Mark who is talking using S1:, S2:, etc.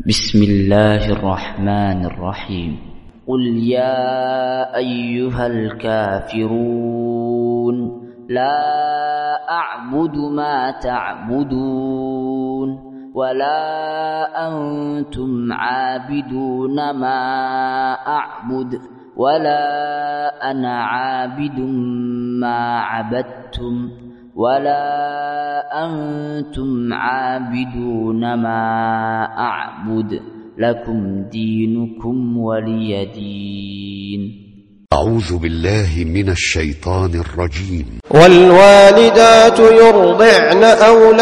S1: بسم الله الرحمن الرحيم. قل يا أيها الكافرون لا أعبد ما تعبدون ولا أنتم عابدون ما أعبد ولا أنا عابد ما عبدتم ولا أنتم عابدون ما أعبد لكم دينكم ولي دين.
S2: أعوذ بالله من الشيطان الرجيم.
S3: والوالدات يرضعن أولادهن